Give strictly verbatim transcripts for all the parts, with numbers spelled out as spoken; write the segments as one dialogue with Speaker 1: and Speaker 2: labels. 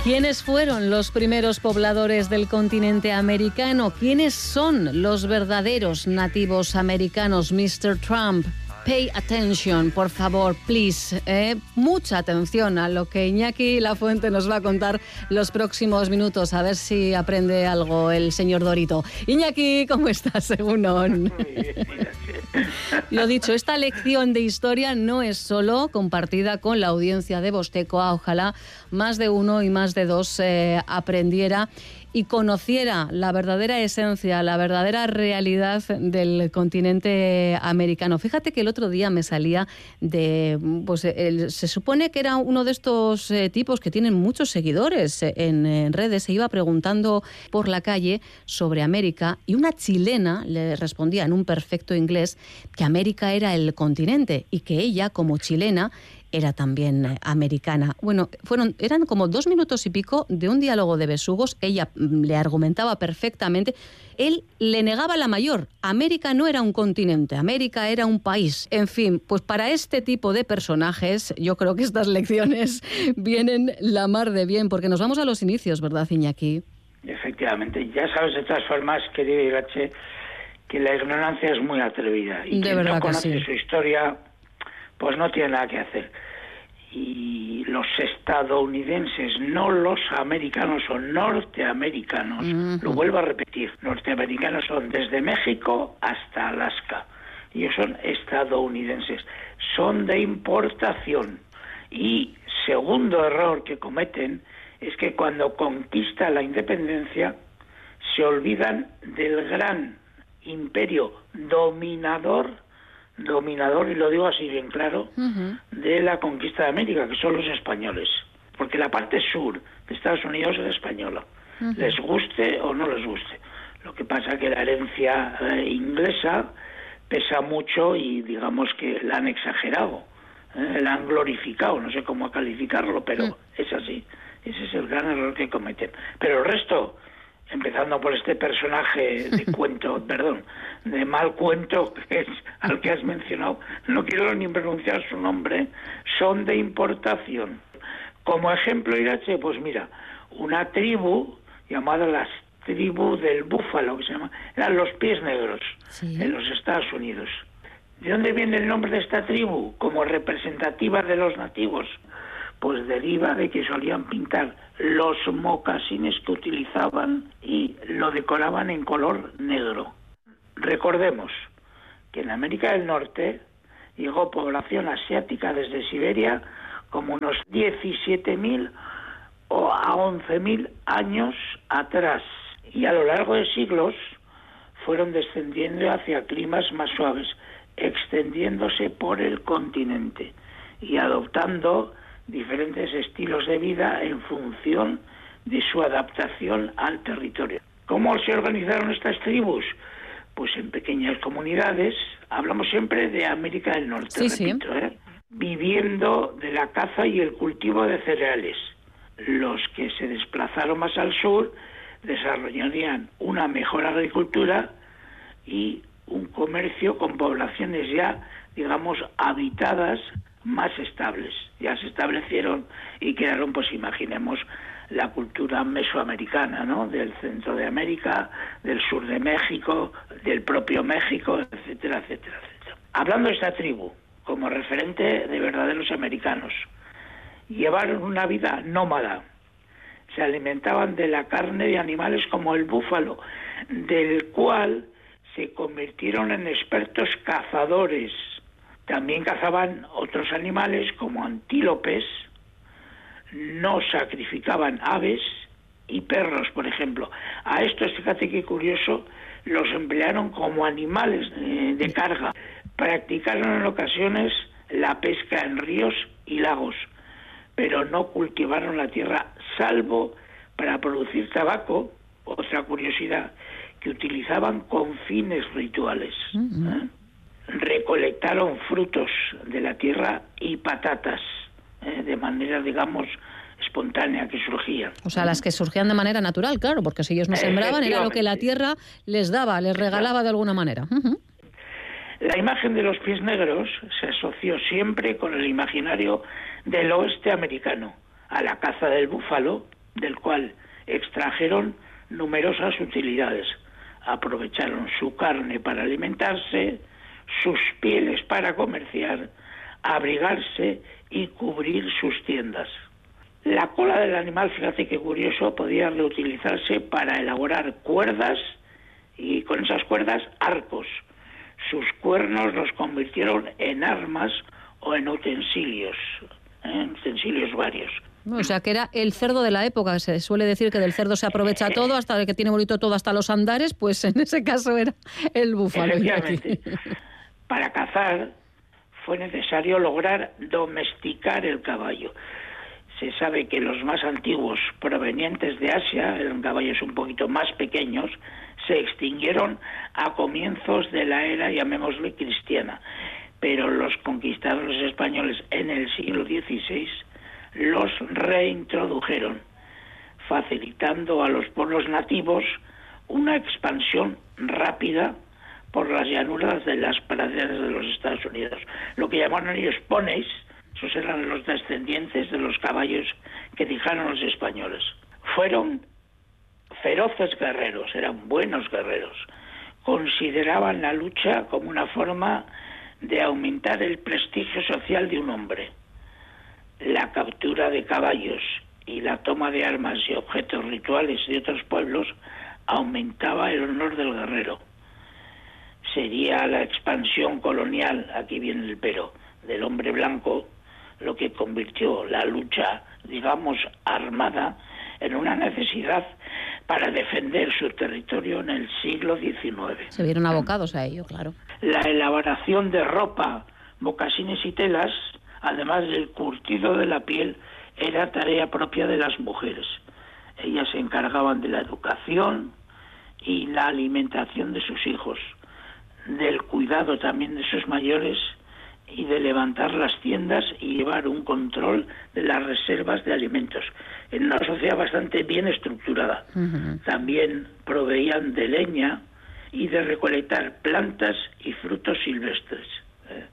Speaker 1: ¿Quiénes fueron los primeros pobladores del continente americano? ¿Quiénes son los verdaderos nativos americanos? mister Trump, pay attention, por favor, please. Eh, mucha atención a lo que Iñaki Lafuente nos va a contar los próximos minutos. A ver si aprende algo el señor Dorito. Iñaki, ¿cómo estás, Egunon? Lo dicho, esta lección de historia no es solo compartida con la audiencia de Vostecoa. Ojalá más de uno y más de dos eh, aprendiera y conociera la verdadera esencia, la verdadera realidad del continente americano. Fíjate que el otro día me salía de... pues el, se supone que era uno de estos eh, tipos que tienen muchos seguidores en, en redes. Se iba preguntando por la calle sobre América y una chilena le respondía en un perfecto inglés que América era el continente y que ella, como chilena, era también americana. Bueno, fueron eran como dos minutos y pico de un diálogo de besugos. Ella le argumentaba perfectamente. Él le negaba la mayor. América no era un continente, América era un país. En fin, pues para este tipo de personajes, yo creo que estas lecciones vienen la mar de bien, porque nos vamos a los inicios, ¿verdad, Iñaki?
Speaker 2: Efectivamente. Ya sabes, de todas formas, querido Irache, que la ignorancia es muy atrevida. Y
Speaker 1: de
Speaker 2: quien
Speaker 1: verdad
Speaker 2: no conoce
Speaker 1: que sí.
Speaker 2: su historia, pues no tiene nada que hacer. Y los estadounidenses, no los americanos, son norteamericanos. Uh-huh. Lo vuelvo a repetir, norteamericanos son desde México hasta Alaska. Ellos son estadounidenses, son de importación. Y segundo error que cometen es que cuando conquista la independencia se olvidan del gran imperio dominador dominador, y lo digo así bien claro, uh-huh. de la conquista de América, que son los españoles. Porque la parte sur de Estados Unidos es española, uh-huh. les guste o no les guste. Lo que pasa es que la herencia eh, inglesa pesa mucho y digamos que la han exagerado, eh, la han glorificado, no sé cómo calificarlo, pero uh-huh. es así. Ese es el gran error que cometen. Pero el resto, empezando por este personaje de cuento, perdón, de mal cuento, que es al que has mencionado, no quiero ni pronunciar su nombre, son de importación. Como ejemplo, Irache, pues mira, una tribu llamada las tribus del búfalo, que se llama, eran los pies negros, ¿sí? En los Estados Unidos. ¿De dónde viene el nombre de esta tribu? Como representativa de los nativos. Pues deriva de que solían pintar los mocasines que utilizaban y lo decoraban en color negro. Recordemos que en América del Norte llegó población asiática desde Siberia como unos diecisiete mil o a once mil años atrás, y a lo largo de siglos fueron descendiendo hacia climas más suaves, extendiéndose por el continente y adoptando diferentes estilos de vida en función de su adaptación al territorio. ¿Cómo se organizaron estas tribus? Pues en pequeñas comunidades, hablamos siempre de América del Norte,
Speaker 1: sí,
Speaker 2: repito,
Speaker 1: sí.
Speaker 2: ¿eh? viviendo de la caza y el cultivo de cereales. Los que se desplazaron más al sur desarrollarían una mejor agricultura y un comercio con poblaciones ya, digamos, habitadas, más estables. Ya se establecieron y crearon, pues imaginemos, la cultura mesoamericana, ¿no? Del centro de América, del sur de México, del propio México, etcétera, etcétera, etcétera. Hablando de esta tribu, como referente de verdaderos americanos, llevaron una vida nómada. Se alimentaban de la carne de animales como el búfalo, del cual se convirtieron en expertos cazadores. También cazaban otros animales como antílopes, no sacrificaban aves y perros, por ejemplo. A estos, fíjate qué curioso, los emplearon como animales de, de carga. Practicaron en ocasiones la pesca en ríos y lagos, pero no cultivaron la tierra, salvo para producir tabaco, otra curiosidad, que utilizaban con fines rituales. Uh-huh. ¿eh? Recolectaron frutos de la tierra y patatas, eh, de manera, digamos, espontánea, que surgían.
Speaker 1: O sea, las que surgían de manera natural, claro, porque si ellos no sembraban, era lo que la tierra les daba, les regalaba de alguna manera. Uh-huh.
Speaker 2: La imagen de los pies negros se asoció siempre con el imaginario del oeste americano, a la caza del búfalo, del cual extrajeron numerosas utilidades. Aprovecharon su carne para alimentarse, sus pieles para comerciar, abrigarse y cubrir sus tiendas. La cola del animal, fíjate qué curioso, podía reutilizarse para elaborar cuerdas y con esas cuerdas arcos. Sus cuernos los convirtieron en armas o en utensilios, ¿eh? utensilios varios.
Speaker 1: O sea, que era el cerdo de la época. Se suele decir que del cerdo se aprovecha todo, hasta el que tiene bonito todo, hasta los andares, pues en ese caso era el búfalo.
Speaker 2: Efectivamente. Para cazar fue necesario lograr domesticar el caballo. Se sabe que los más antiguos provenientes de Asia, eran caballos un poquito más pequeños, se extinguieron a comienzos de la era, llamémosle, cristiana. Pero los conquistadores españoles en el siglo dieciséis los reintrodujeron, facilitando a los pueblos nativos una expansión rápida por las llanuras de las praderas de los Estados Unidos. Lo que llamaron ellos poneys, esos eran los descendientes de los caballos que dejaron los españoles. Fueron feroces guerreros, eran buenos guerreros. Consideraban la lucha como una forma de aumentar el prestigio social de un hombre. La captura de caballos y la toma de armas y objetos rituales de otros pueblos aumentaba el honor del guerrero. Sería la expansión colonial, aquí viene el pero, del hombre blanco, lo que convirtió la lucha, digamos, armada en una necesidad para defender su territorio en el siglo diecinueve.
Speaker 1: Se vieron abocados a ello, claro.
Speaker 2: La elaboración de ropa, mocasines y telas, además del curtido de la piel, era tarea propia de las mujeres. Ellas se encargaban de la educación y la alimentación de sus hijos, del cuidado también de sus mayores y de levantar las tiendas y llevar un control de las reservas de alimentos, en una sociedad bastante bien estructurada. Uh-huh. También proveían de leña y de recolectar plantas y frutos silvestres. Eh,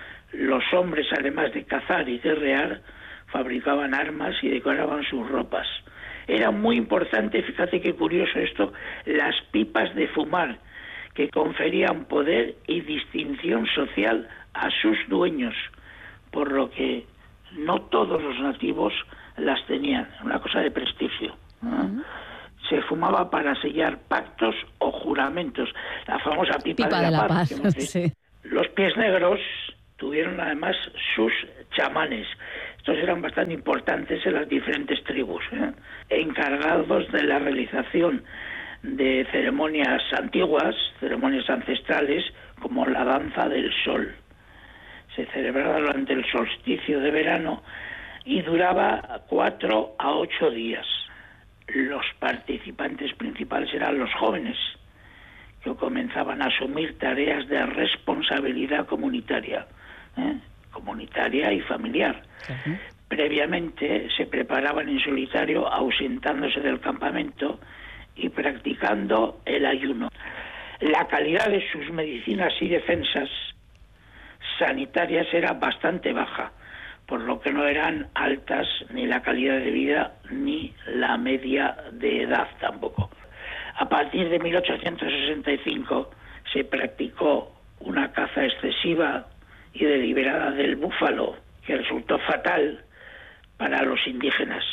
Speaker 2: los hombres, además de cazar y guerrear, fabricaban armas y decoraban sus ropas. Era muy importante, fíjate qué curioso esto, las pipas de fumar, que conferían poder y distinción social a sus dueños, por lo que no todos los nativos las tenían, una cosa de prestigio, ¿no? Uh-huh. Se fumaba para sellar pactos o juramentos, la famosa pipa, pipa de, la de la paz. paz sí. Los pies negros tuvieron además sus chamanes. Estos eran bastante importantes en las diferentes tribus, ¿eh? encargados de la realización de ceremonias antiguas, ceremonias ancestrales, como la danza del sol. Se celebraba durante el solsticio de verano y duraba cuatro a ocho días. Los participantes principales eran los jóvenes, que comenzaban a asumir tareas de responsabilidad comunitaria, ¿eh? comunitaria y familiar. Uh-huh. Previamente se preparaban en solitario, ausentándose del campamento y practicando el ayuno. La calidad de sus medicinas y defensas sanitarias era bastante baja, por lo que no eran altas ni la calidad de vida ni la media de edad tampoco. A partir de mil ochocientos sesenta y cinco se practicó una caza excesiva y deliberada del búfalo, que resultó fatal para los indígenas.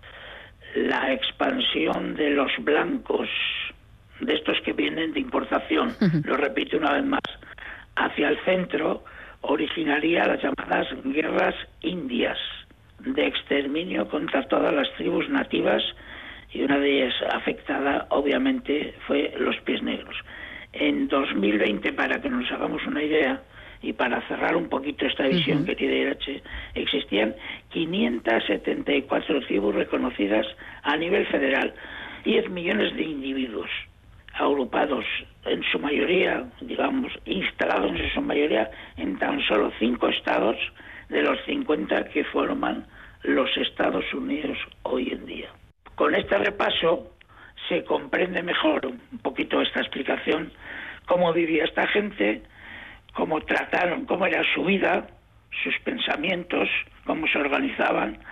Speaker 2: La expansión de los blancos, de estos que vienen de importación, lo repito una vez más, hacia el centro, originaría las llamadas guerras indias, de exterminio contra todas las tribus nativas, y una de ellas afectada, obviamente, fue los pies negros. En dos mil veinte, para que nos hagamos una idea, y para cerrar un poquito esta visión uh-huh. que tiene I H, existían quinientas setenta y cuatro tribus reconocidas a nivel federal, diez millones de individuos agrupados en su mayoría, digamos, instalados en su mayoría en tan solo cinco estados de los cincuenta que forman los Estados Unidos hoy en día. Con este repaso se comprende mejor un poquito esta explicación, cómo vivía esta gente, cómo trataron, cómo era su vida, sus pensamientos, cómo se organizaban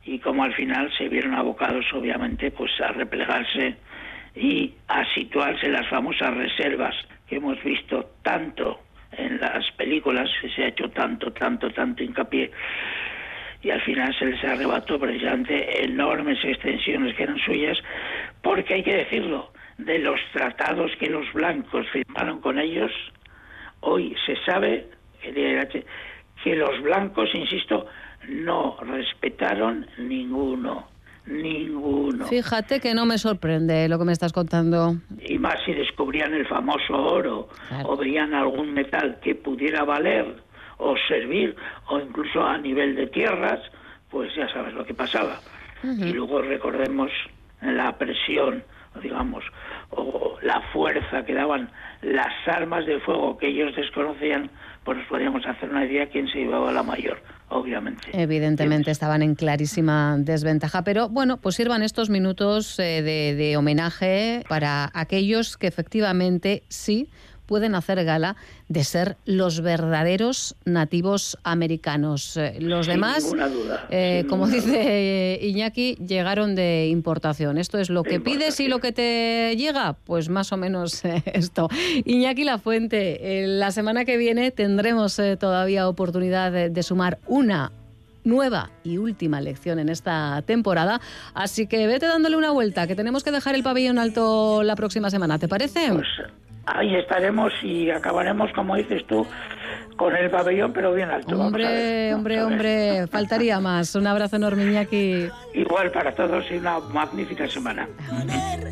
Speaker 2: y como al final se vieron abocados, obviamente, pues a replegarse y a situarse en las famosas reservas que hemos visto tanto en las películas, que se ha hecho tanto, tanto, tanto hincapié, y al final se les arrebató precisamente enormes extensiones que eran suyas, porque hay que decirlo, de los tratados que los blancos firmaron con ellos, hoy se sabe que los blancos, insisto, no respetaron ninguno, ninguno.
Speaker 1: Fíjate que no me sorprende lo que me estás contando.
Speaker 2: Y más si descubrían el famoso oro, claro, o veían algún metal que pudiera valer o servir, o incluso a nivel de tierras, pues ya sabes lo que pasaba. Uh-huh. Y luego recordemos la presión, digamos, o la fuerza que daban las armas de fuego que ellos desconocían, pues nos podríamos hacer una idea quién se llevaba la mayor, obviamente.
Speaker 1: Evidentemente estaban en clarísima desventaja, pero bueno, pues sirvan estos minutos eh, de, de homenaje para aquellos que efectivamente sí pueden hacer gala de ser los verdaderos nativos americanos. Los
Speaker 2: sin
Speaker 1: demás,
Speaker 2: ninguna duda,
Speaker 1: eh,
Speaker 2: sin
Speaker 1: como
Speaker 2: ninguna
Speaker 1: dice duda. Iñaki, llegaron de importación. Esto es lo que pides y lo que te llega, pues más o menos eh, esto. Iñaki Lafuente, eh, la semana que viene tendremos eh, todavía oportunidad de, de sumar una nueva y última lección en esta temporada, así que vete dándole una vuelta, que tenemos que dejar el pabellón alto la próxima semana, ¿te parece?
Speaker 2: Pues ahí estaremos y acabaremos, como dices tú, con el pabellón, pero bien alto.
Speaker 1: Hombre,
Speaker 2: vamos a ver,
Speaker 1: hombre,
Speaker 2: vamos a ver.
Speaker 1: hombre, faltaría más. Un abrazo enorme, Iñaki.
Speaker 2: Igual para todos y una magnífica semana.